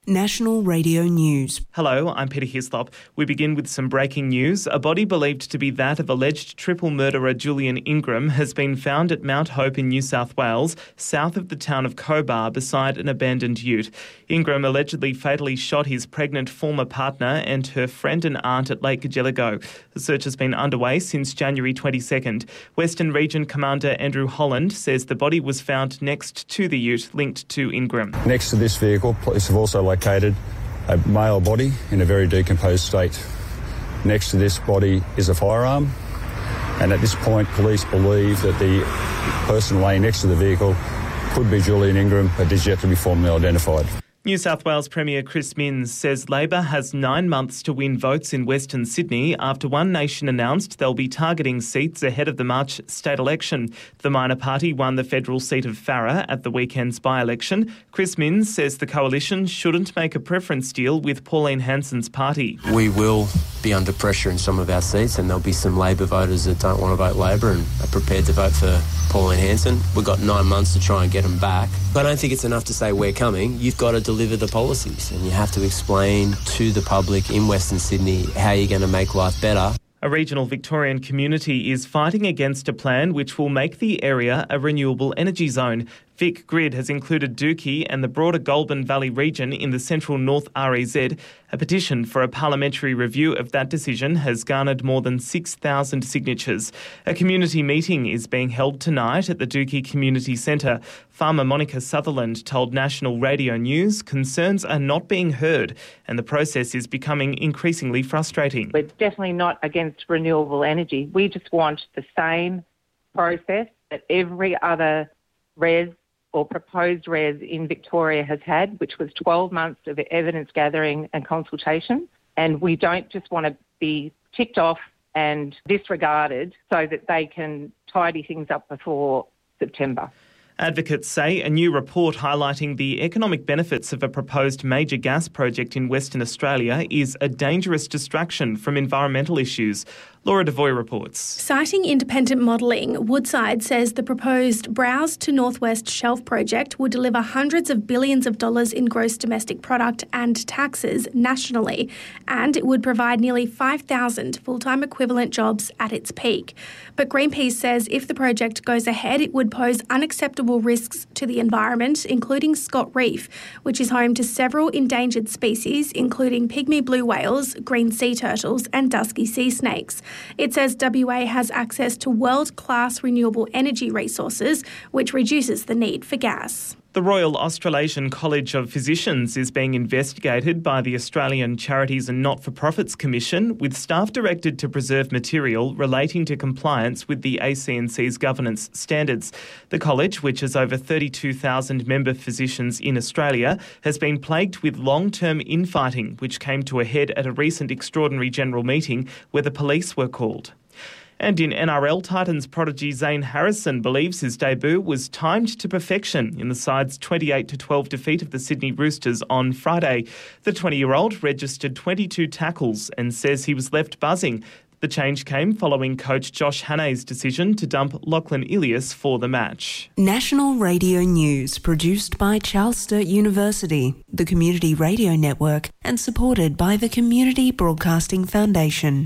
National Radio News. Hello, I'm Peter Hislop. We begin with some breaking news. A body believed to be that of alleged triple murderer Julian Ingram has been found at Mount Hope in New South Wales, south of the town of Cobar, beside an abandoned ute. Ingram allegedly fatally shot his pregnant former partner and her friend and aunt at Lake Gajeligo. The search has been underway since January 22nd. Western Region Commander Andrew Holland says the body was found next to the ute linked to Ingram. Next to this vehicle, police have also located a male body in a very decomposed state. Next to this body is a firearm, and at this point police believe that the person laying next to the vehicle could be Julian Ingram, but is yet to be formally identified. New South Wales Premier Chris Minns says Labor has 9 months to win votes in Western Sydney after One Nation announced they'll be targeting seats ahead of the March state election. The minor party won the federal seat of Farrer at the weekend's by-election. Chris Minns says the coalition shouldn't make a preference deal with Pauline Hanson's party. We will be under pressure in some of our seats, and there'll be some Labor voters that don't want to vote Labor and are prepared to vote for Pauline Hanson. We've got 9 months to try and get them back. I don't think it's enough to say we're coming. You've got to deliver the policies, and you have to explain to the public in Western Sydney how you're going to make life better. A regional Victorian community is fighting against a plan which will make the area a renewable energy zone. Vic Grid has included Dookie and the broader Goulburn Valley region in the central North REZ. A petition for a parliamentary review of that decision has garnered more than 6,000 signatures. A community meeting is being held tonight at the Dookie Community Centre. Farmer Monica Sutherland told National Radio News concerns are not being heard and the process is becoming increasingly frustrating. We're definitely not against renewable energy. We just want the same process that every other RES or proposed RES in Victoria has had, which was 12 months of evidence gathering and consultation. And we don't just want to be ticked off and disregarded so that they can tidy things up before September. Advocates say a new report highlighting the economic benefits of a proposed major gas project in Western Australia is a dangerous distraction from environmental issues. Laura Devoy reports. Citing independent modelling, Woodside says the proposed Browse to Northwest Shelf project will deliver hundreds of billions of dollars in gross domestic product and taxes nationally, and it would provide nearly 5,000 full-time equivalent jobs at its peak. But Greenpeace says if the project goes ahead, it would pose unacceptable risks to the environment, including Scott Reef, which is home to several endangered species, including pygmy blue whales, green sea turtles and dusky sea snakes. It says WA has access to world-class renewable energy resources, which reduces the need for gas. The Royal Australasian College of Physicians is being investigated by the Australian Charities and Not-for-Profits Commission, with staff directed to preserve material relating to compliance with the ACNC's governance standards. The college, which has over 32,000 member physicians in Australia, has been plagued with long-term infighting, which came to a head at a recent extraordinary general meeting where the police were called. And in NRL, Titans prodigy Zane Harrison believes his debut was timed to perfection in the side's 28-12 defeat of the Sydney Roosters on Friday. The 20-year-old registered 22 tackles and says he was left buzzing. The change came following coach Josh Hannay's decision to dump Lachlan Ilias for the match. National Radio News, produced by Charles Sturt University, the Community Radio Network, and supported by the Community Broadcasting Foundation.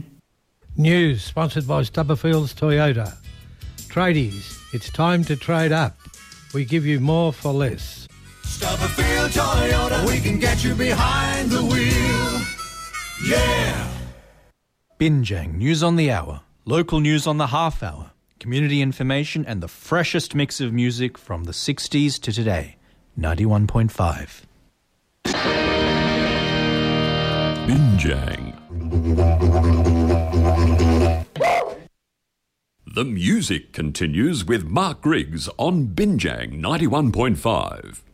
News sponsored by Stubberfields Toyota. Tradies, it's time to trade up. We give you more for less. Stubberfield Toyota, we can get you behind the wheel. Yeah! Binjang News on the Hour, local news on the half hour, community information and the freshest mix of music from the 60s to today. 91.5. Binjang. The music continues with Mark Griggs on Binjang 91.5.